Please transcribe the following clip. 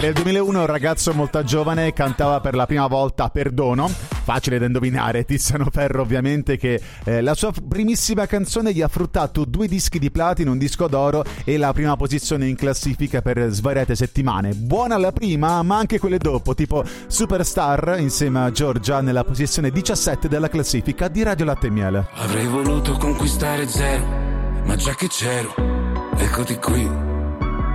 Nel 2001 un ragazzo molto giovane cantava per la prima volta Perdono, facile da indovinare, Tiziano Ferro ovviamente, che la sua primissima canzone gli ha fruttato 2 dischi di platino, un disco d'oro e la prima posizione in classifica per svariate settimane. Buona la prima, ma anche quelle dopo, tipo Superstar insieme a Giorgia nella posizione 17 della classifica di Radio Latte e Miele. Avrei voluto conquistare zero, ma già che c'ero, eccoti qui.